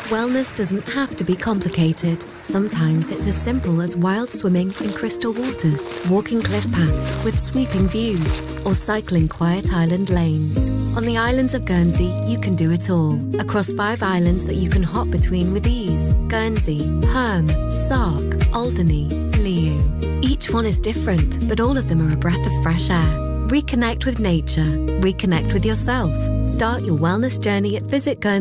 Wellness doesn't have to be complicated. Sometimes it's as simple as wild swimming in crystal waters, walking cliff paths with sweeping views, or cycling quiet island lanes. On the islands of Guernsey, you can do it all. Across 5 islands that you can hop between with ease: Guernsey, Herm, Sark, Alderney, Liu. Each one is different, but all of them are a breath of fresh air. Reconnect with nature. Reconnect with yourself. Start your wellness journey at Visit Guernsey.